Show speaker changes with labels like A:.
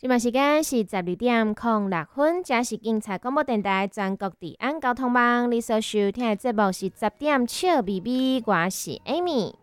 A: 即马时间是12:06，这是警察广播电台全国治安交通网。你所收听的节目是10点笑咪咪，我是 Amy。